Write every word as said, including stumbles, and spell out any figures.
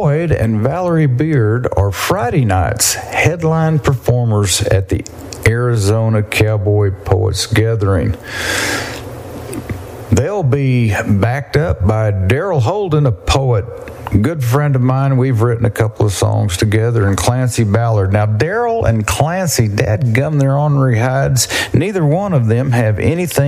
Boyd and Valerie Beard are Friday night's headline performers at the Arizona Cowboy Poets Gathering. They'll be backed up by Daryl Holden, a poet, good friend of mine. We've written a couple of songs together, and Clancy Ballard. Now, Daryl and Clancy, dadgum their ornery hides, neither one of them have anything